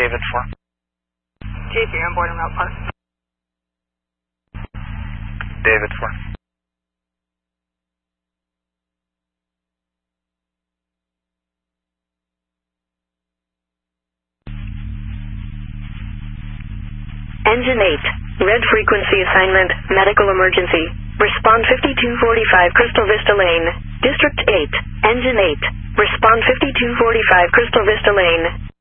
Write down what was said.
David 4. JP, on board en route park. David 4. Engine 8, red frequency assignment, medical emergency. Respond 5245 Crystal Vista Lane. District 8, Engine 8. Respond 5245 Crystal Vista Lane.